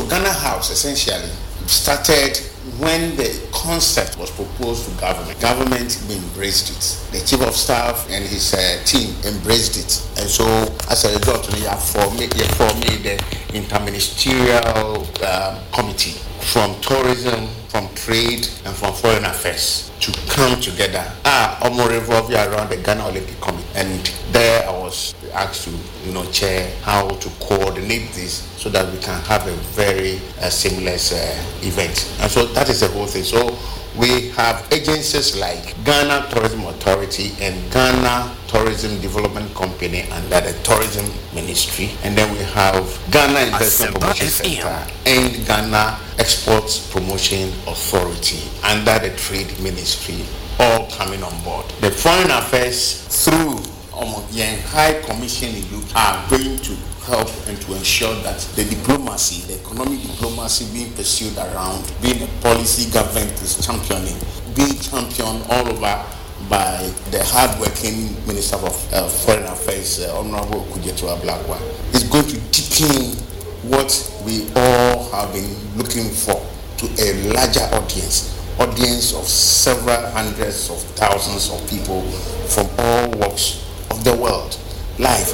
So Ghana House essentially started when the concept was proposed to government. Government embraced it. The chief of staff and his team embraced it. And so as a result, we have formed the interministerial committee from tourism, from trade, and from foreign affairs to come together. Almost revolving around the Ghana Olympic Committee. And there I was asked to, chair how to coordinate this so that we can have a very seamless event. And so that is the whole thing. So we have agencies like Ghana Tourism Authority and Ghana Tourism Development Company under the Tourism Ministry. And then we have Ghana Investment Promotion Center and Ghana Exports Promotion Authority under the Trade Ministry, all coming on board. The Foreign Affairs through the High Commission in UK are going to help and to ensure that the diplomacy, the economic diplomacy being pursued around, being a policy government is championing, being championed all over by the hard-working Minister of Foreign Affairs, Honorable Kujetua Blakwa, is going to deepen what we all have been looking for to a larger audience of several hundreds of thousands of people from all walks of the world, live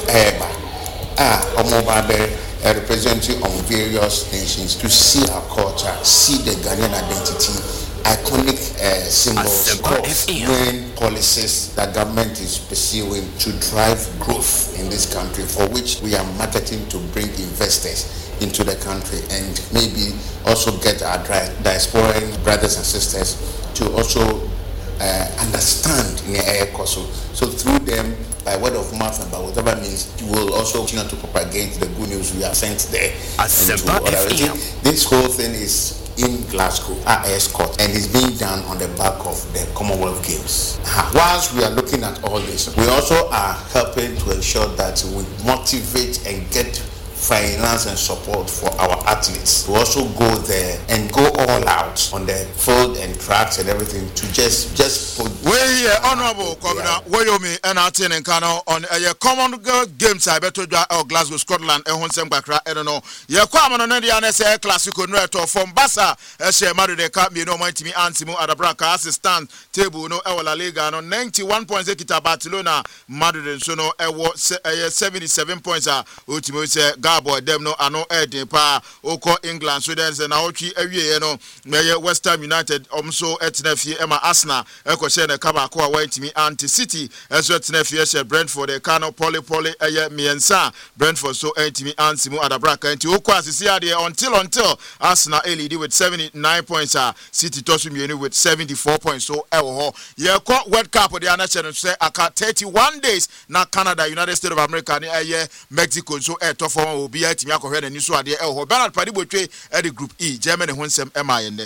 representing on various nations to see our culture, see the Ghanaian identity, iconic symbols, main policies that government is pursuing to drive growth in this country, for which we are marketing to bring investors into the country and maybe also get our diasporan brothers and sisters to also understand in the air course. So through them, by word of mouth and by whatever means, we will also continue to propagate the good news we have sent there. This whole thing is in Glasgow at Escort and is being done on the back of the Commonwealth Games. Whilst we are looking at all this, we also are helping to ensure that we motivate and get finance and support for our athletes to also go there and go all out on the field and tracks and everything to just Honorable Governor Woyomi and Atin and Kano on a Commonwealth Games I better Glasgow, Scotland and Honsem Bakra I don't know. Ya kwama no ndi anese classical no from Bassa she madu de cap me no mighty me Antimu Adabraka assistant table no e La Liga no 91 points ekita Barcelona madu de so no e 77 points ultimo se Gabo dem no ano e pa oko England so then na otwi awie no me West Ham United omso etnafie Emma Arsenal e ko she na kaba ko awantimi anti City eso etnafie she Brentford e Kano Poly miensa Brentford so etimi Antimu Adabraka anti oko asisi ade until Arsenal lead with 79 points City tosu mienu with 74 points so ye ko World Cup the anacheno say aka 31 days na Canada United States of America ni Mexico so to form obi atimi akohwe na ni so ade Bernard Padi Botwe at the Group E Germany honsem MIN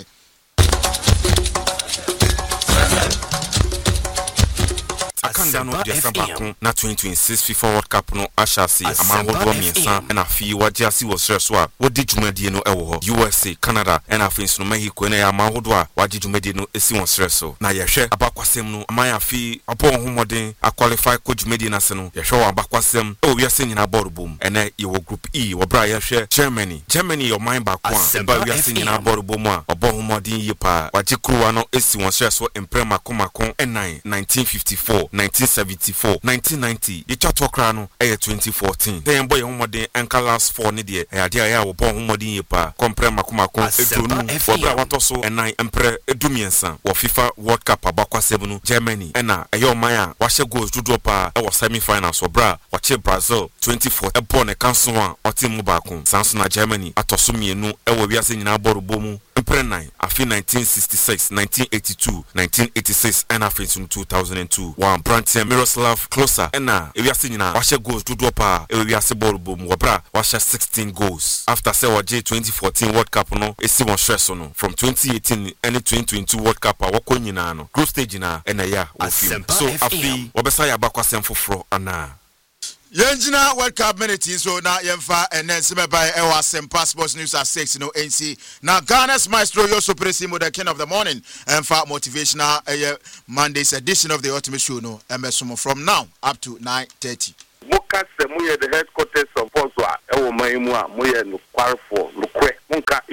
Akanda no de sabako na 2026 FIFA World Cup no ashasi amangodo miensa na fi wajiasi wo sreso a wodi dwumadie no ewo USA Canada and afins no Mexico na ya amangodo a waji dwumadie no esi won sreso na yehwe abakwasem no aman afi apo homoden a qualify ko dwumadie na se no yehwe abakwasem o wiase nyina board bom ene yewo Group E wo bra yehwe Germany your mind back one ba wiase nyina board bom a obo homoden yipa waji kruwa no esi won sreso emprema komako 1954 1974 1990 the chatokra no 2014 then boy homodin enka last 4 ne de ade aya wo bon homodin yepa compare makomako edonu wobra watoso enan empre edumiensa wo FIFA World Cup abakwasem no Germany ena eyo man a wahye goals dodo pa e wo semi finals wobra wache Brazil 24 ebo ne kanso a otim baako sanso na Germany atoso mienu e wo wiase nyina borubo mu empre 9 afi 1966 1982 1986 and afi 2002 one Brandt Miroslav Klose ena ewiase nyina wahye goals dodo pa ewiase borubo mu wobra wahye 16 goals after say waje 2014 World Cup no esi won stress no from 2018 and 2022 World Cup a wako nyina no group stage na ena ya ofim so afi wobesa ya bakwasem foforo ana Yenjina World Cup minutes so na yemfa enensime by Ewa Sempa Sports News at 6 no NC. Now Ghana's Maestro Yoso Presimo the king of the morning and for motivational Monday's edition of the Ultimate Show no MSM from now up to 9:30. Muka se muye the headquarters of Poswa Ewo Maimua muye no kwarfo lukwe munka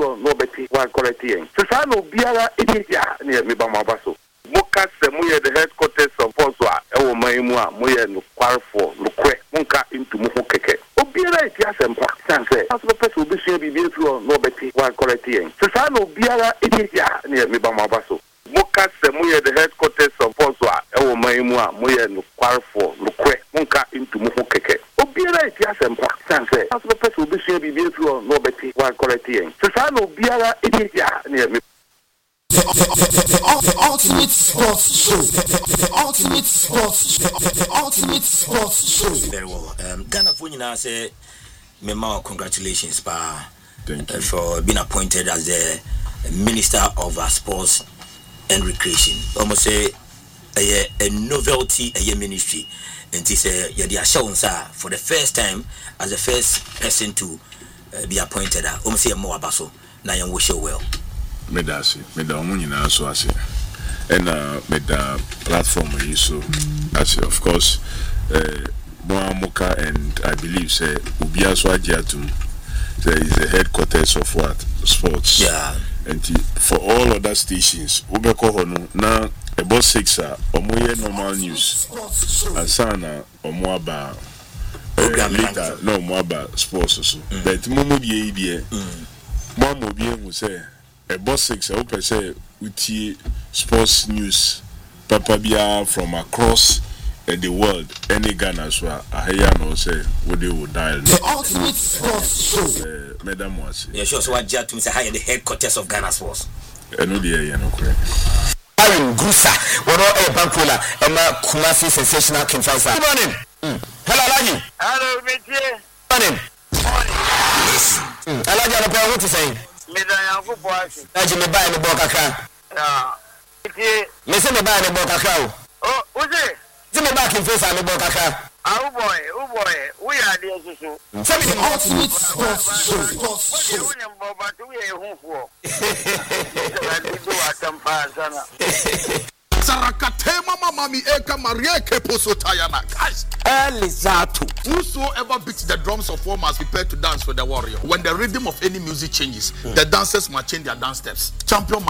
through no betty one correcting. Susano Biara India near Mibamabaso. Moka Samuya, the headquarters of Boswa, Maimua, Moya, no Quarfo, Luque, Monka into Mukeke. Obiara, Yasempa, Sanse, as the person will be sure be through no betty one correcting. Susano Biara India near Mibamabaso. Moka Samuya, the headquarters of Boswa, Maimua, Moya, no Quarfo, Luque, Monka into Mukeke. Obiara, Yasempa, Sanse, as the person will be sure be through no betty one correcting. Susano Biara India near me. Ultimate sports show. Ultimate sports show. Ultimate sports show. Very well. Ghana Funina say, Mema, congratulations, pa. Thank you for being appointed as the Minister of Sports and Recreation. Almost say a novelty, a ministry, and this Yadia Shawnsa for the first time as the first person to be appointed. Almost say more abaso. Now you wish you well. medasi medamuni so ase and meda platform so as of course Moamoka, and I believe say Ubia so agiatum there is the headquarters of what sports, yeah, and for all other stations ubeko hono na ebo 6 omoye normal news asana omoaba later no moaba sports so but momo bie bie momo bie hu say a boss 6 I hope say uti sports news papa bia from across the world any Ghana so I hear no say what they would dial the ultimate sports show. Madam was yeah sure so what jet to say higher the headquarters of Ghana Sports no dey no correct Aaron Gusa one of Bankola Emma Kumasi sensational Kinfasa. Good morning. Hello Alaji. Hello Metie. Morning. Alaji ana what to say? Medanyanko Boasi. Alaji me buy me bo kakra. Yeah. Metie. Me say me buy me bo kakra o. Oh, uze. Say me buy Kinfasa me bo kakra. Ah, boy. We are there so. Say me the ultimate sports show. We are but we are who for. I do what I'm passing. Sarakatema mami eka Maria Keposo Tayana. Elizato. Whosoever beats the drums of war must prepare to dance with the warrior. When the rhythm of any music changes, the dancers must change their dance steps. Champion